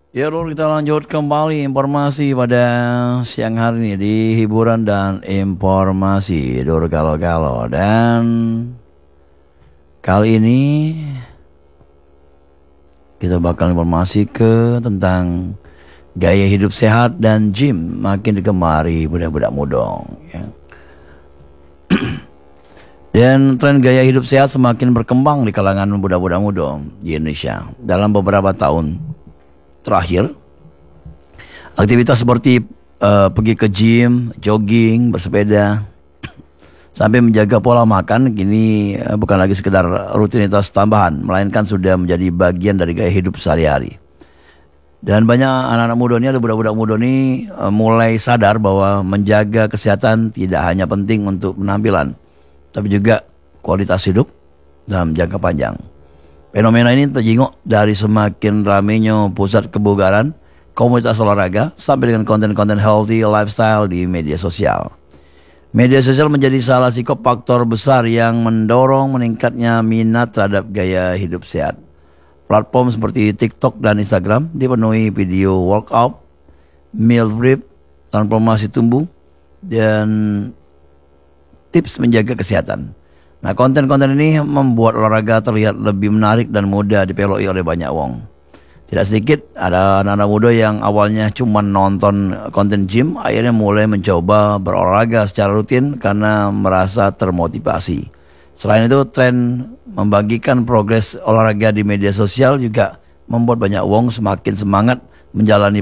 Ya Lur, kita lanjut kembali informasi pada siang hari ini di hiburan dan informasi Dur kalau dan kali ini kita bakal informasi ke tentang gaya hidup sehat dan gym makin digemari budak-budak muda ya. Dan tren gaya hidup sehat semakin berkembang di kalangan budak-budak muda di Indonesia. Dalam beberapa tahun terakhir, aktivitas seperti pergi ke gym, jogging, bersepeda, sampai menjaga pola makan kini bukan lagi sekedar rutinitas tambahan, melainkan sudah menjadi bagian dari gaya hidup sehari-hari. Dan banyak anak-anak muda ini, ada budak-budak muda ini mulai sadar bahwa menjaga kesehatan tidak hanya penting untuk penampilan, tapi juga kualitas hidup dalam jangka panjang. Fenomena ini terjenguk dari semakin ramainya pusat kebugaran, komunitas olahraga, sampai dengan konten-konten healthy lifestyle di media sosial. Media sosial menjadi salah satu faktor besar yang mendorong meningkatnya minat terhadap gaya hidup sehat. Platform seperti TikTok dan Instagram dipenuhi video workout, meal prep, transformasi tubuh, dan tips menjaga kesehatan. Nah, konten-konten ini membuat olahraga terlihat lebih menarik dan mudah dipeloi oleh banyak wong. Tidak sedikit ada anak-anak muda yang awalnya cuma nonton konten gym, akhirnya mulai mencoba berolahraga secara rutin karena merasa termotivasi. Selain itu, tren membagikan progres olahraga di media sosial juga membuat banyak wong semakin semangat menjalani